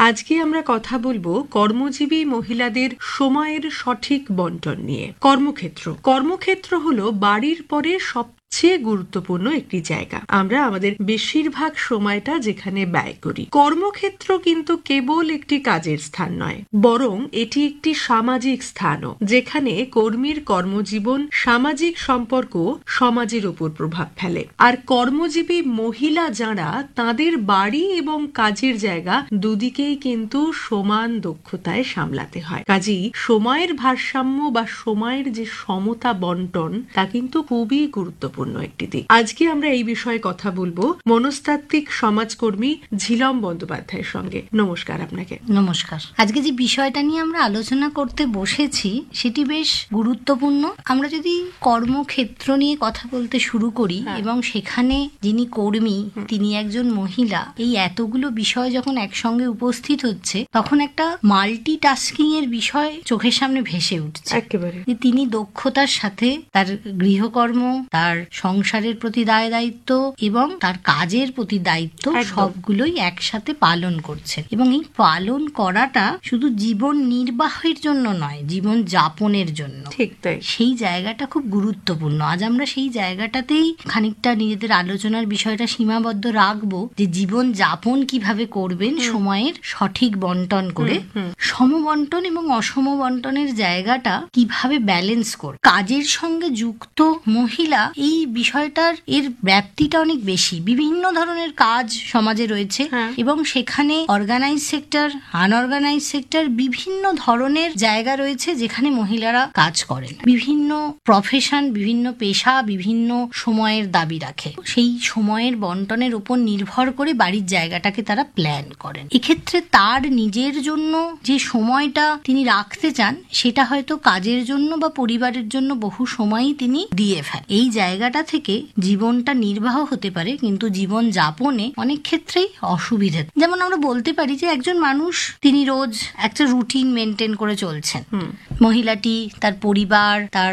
আজকে আমরা কথা বলবো কর্মজীবী মহিলাদের সময়ের সঠিক বন্টন নিয়ে। কর্মক্ষেত্র হলো বাড়ির পরে সবচেয়ে গুরুত্বপূর্ণ একটি জায়গা। আমরা আমাদের বেশিরভাগ সময়টা যেখানে ব্যয় করি। কর্মক্ষেত্র কিন্তু কেবল একটি কাজের স্থান নয়, বরং এটি একটি সামাজিক স্থানও, যেখানে কর্মীর কর্মজীবন, সামাজিক সম্পর্ক সমাজের উপর প্রভাব ফেলে। আর কর্মজীবী মহিলা যারা, তাদের বাড়ি এবং কাজের জায়গা দুদিকেই কিন্তু সমান দক্ষতায় সামলাতে হয়। কাজেই সময়ের ভারসাম্য বা সময়ের যে সমতা বন্টন, তা কিন্তু খুবই গুরুত্বপূর্ণ একটি দিক। আজকে আমরা এই বিষয়ে কথা বলবো মনস্তাত্ত্বিক সমাজকর্মী ঝিলম বন্দ্যোপাধ্যায়ের সঙ্গে। নমস্কার আপনাকে। নমস্কার। আজকে যে বিষয়টা নিয়ে আমরা আলোচনা করতে বসেছি সেটি বেশ গুরুত্বপূর্ণ। আমরা যদি কর্মক্ষেত্র নিয়ে কথা বলতে শুরু করি এবং সেখানে যিনি কর্মী তিনি একজন মহিলা, এই এতগুলো বিষয় যখন একসঙ্গে উপস্থিত হচ্ছে তখন একটা মাল্টিটাস্কিং এর বিষয় চোখের সামনে ভেসে উঠছে। একেবারে তিনি দক্ষতার সাথে তার গৃহকর্ম, তার সংসারের প্রতি দায় দায়িত্ব এবং তার কাজের প্রতি দায়িত্ব সবগুলোই একসাথে পালন করছে। এবং এই পালন করাটা শুধু জীবন নির্বাহের জন্য নয়, জীবন যাপনের জন্য। ঠিক তাই। সেই জায়গাটা খুব গুরুত্বপূর্ণ। আজ আমরা সেই জায়গাটাতেই খানিকটা নিজেদের আলোচনার বিষয়টা সীমাবদ্ধ রাখবো, যে জীবন যাপন কিভাবে করবেন সময়ের সঠিক বন্টন করে। সমবন্টন এবং অসম বন্টনের জায়গাটা কিভাবে ব্যালেন্স করে। কাজের সঙ্গে যুক্ত মহিলা, এই বিষয়টার এর ব্যাপ্তিটা অনেক বেশি। বিভিন্ন ধরনের কাজ সমাজে রয়েছে এবং সেখানে অর্গানাইজ সেক্টর, আনঅর্গানাইজ সেক্টর, বিভিন্ন ধরনের জায়গা রয়েছে যেখানে মহিলারা কাজ করেন। বিভিন্ন প্রফেশন, বিভিন্ন পেশা বিভিন্ন সময়ের দাবি রাখে। সেই সময়ের বন্টনের উপর নির্ভর করে বাড়ির জায়গাটাকে তারা প্ল্যান করেন। এক্ষেত্রে তার নিজের জন্য যে সময়টা তিনি রাখতে চান সেটা হয়তো কাজের জন্য বা পরিবারের জন্য বহু সময়ই তিনি দিয়ে ফেলেন। এই জায়গাটা থেকে জীবনটা নির্বাহ হতে পারে, কিন্তু জীবন যাপনে অনেক ক্ষেত্রেই অসুবিধা। যেমন আমরা বলতে পারি যে একজন মানুষ তিনি রোজ একটা রুটিন মেনটেন করে চলছেন। মহিলাটি তার পরিবার, তার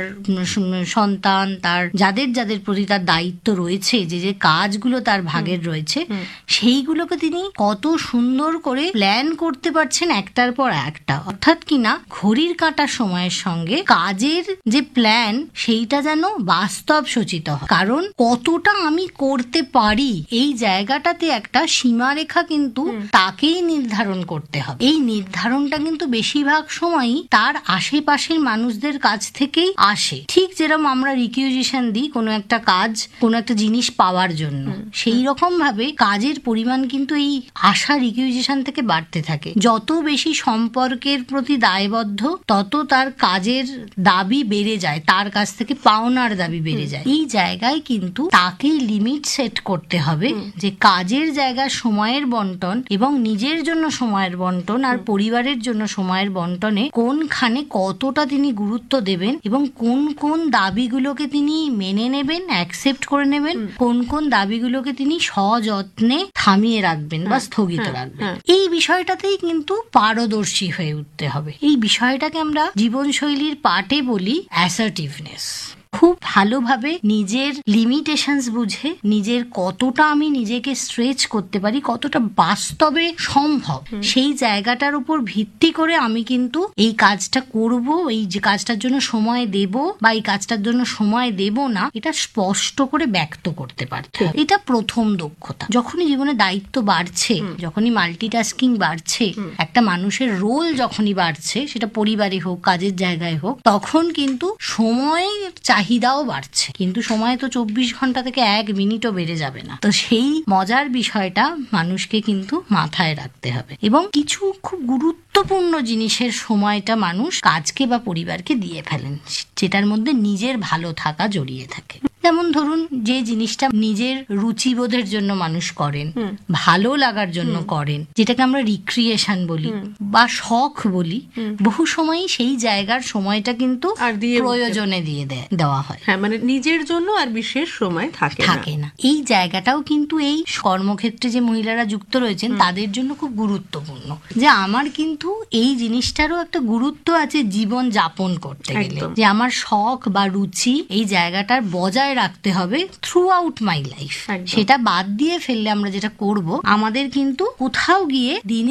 সন্তান, তার যাদের যাদের প্রতি তার দায়িত্ব রয়েছে, যে যে কাজগুলো তার ভাগের রয়েছে, সেইগুলোকে তিনি কত সুন্দর করে প্ল্যান করতে পারছেন একটার পর একটা। অর্থাৎ কিনা ঘড়ির কাঁটার সময়ের সঙ্গে কাজের যে প্ল্যান সেইটা যেন বাস্তব সচিত হয়। কারণ কতটা আমি করতে পারি, এই জায়গাটাতে একটা সীমারেখা কিন্তু তাকেই নির্ধারণ করতে হবে। এই নির্ধারণটা কিন্তু বেশিরভাগ সময়ই তার আশেপাশের মানুষদের কাছ থেকেই আসে। ঠিক যেরকম আমরা রিকুইজিশন দিই কোনো একটা কাজ, কোনো একটা জিনিস পাওয়ার জন্য, সেই রকম ভাবে কাজের পরিমাণ কিন্তু এই আশা রিকুইজিশন থেকে বাড়তে থাকে। যত বেশি সম্পর্কের প্রতি দায়বদ্ধ, তত তার কাজের দাবি বেড়ে যায়, তার কাছ থেকে পাওনার দাবি বেড়ে যায়। এই জায়গায় কিন্তু তাকেই লিমিট সেট করতে হবে, যে কাজের জায়গার সময়ের বন্টন এবং নিজের জন্য সময়ের বন্টন আর পরিবারের জন্য সময়ের বন্টনে কোনখানে কতটা তিনি গুরুত্ব দেবেন এবং কোন কোন দাবিগুলোকে তিনি মেনে নেবেন, অ্যাকসেপ্ট করে নেবেন, কোন কোন দাবিগুলোকে তিনি সযত্নে থামিয়ে রাখবেন বা স্থগিত রাখবেন। এই বিষয়টাতেই কিন্তু পারদর্শী হয়ে উঠতে হবে। এই বিষয়টাকে আমরা জীবনশৈলীর পাঠে বলি অ্যাসার্টিভনেস। খুব ভালোভাবে নিজের লিমিটেশনস বুঝে, নিজের কতটা আমি নিজেকে স্ট্রেচ করতে পারি, কতটা বাস্তবে সম্ভব, সেই জায়গাটার উপর ভিত্তি করে আমি কিন্তু এই কাজটা করব, এই যে কাজটার জন্য সময় দেব বা এই কাজটার জন্য সময় দেব না, এটা স্পষ্ট করে ব্যক্ত করতে পারতে হবে। এটা প্রথম দক্ষতা। যখনই জীবনে দায়িত্ব বাড়ছে, যখনই মাল্টিটাস্কিং বাড়ছে, একটা মানুষের রোল যখনই বাড়ছে, সেটা পরিবারে হোক, কাজের জায়গায় হোক, তখন কিন্তু সময়ের চাহিদাও বাড়ছে। কিন্তু সময় তো 24 ঘন্টা থেকে 1 মিনিটও বেড়ে যাবে না। তো সেই মজার বিষয়টা মানুষকে কিন্তু মাথায় রাখতে হবে। এবং কিছু খুব গুরুত্বপূর্ণ জিনিসের সময়টা মানুষ কাজকে বা পরিবারকে দিয়ে ফেলেন, যেটার মধ্যে নিজের ভালো থাকা জড়িয়ে থাকে। যেমন ধরুন, যে জিনিসটা নিজের রুচিবোধের জন্য মানুষ করেন, ভালো লাগার জন্য করেন, যেটাকে আমরা রিক্রিয়েশন বলি বা শখ বলি, বহু সময়ই সেই জায়গার সময়টা কিন্তু প্রয়োজনে দিয়ে দেওয়া হয়। মানে নিজের জন্য আর বিশেষ সময় থাকে না। এই জায়গাটাও কিন্তু এই কর্মক্ষেত্রে যে মহিলারা যুক্ত রয়েছেন তাদের জন্য খুব গুরুত্বপূর্ণ, যে আমার কিন্তু এই জিনিসটারও একটা গুরুত্ব আছে জীবন যাপন করতে গেলে, যে আমার শখ বা রুচি এই জায়গাটার বজায় রাখতে হবে থ্রু আউট মাই লাইফ। সেটা বাদ দিয়ে ফেললে আমরা যেটা করব, আমাদের কিন্তু কোথাও গিয়ে দিনে